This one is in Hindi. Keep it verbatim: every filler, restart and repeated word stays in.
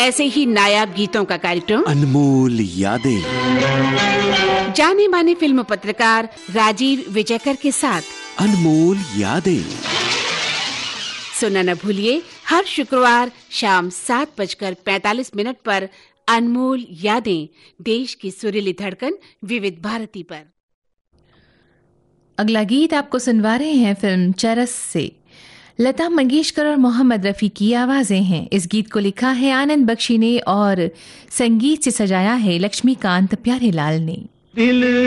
ऐसे ही नायाब गीतों का कार्यक्रम अनमोल यादें, जाने माने फिल्म पत्रकार राजीव विजयकर के साथ अनमोल यादें सुनना न भूलिए हर शुक्रवार शाम सात बजकर पैतालीस मिनट पर अनमोल यादें, देश की सुरीली धड़कन विविध भारती पर। अगला गीत आपको सुनवा रहे हैं फिल्म चरस से। लता मंगेशकर और मोहम्मद रफ़ी की आवाजें हैं। इस गीत को लिखा है आनंद बख्शी ने और संगीत से सजाया है लक्ष्मीकांत प्यारेलाल ने।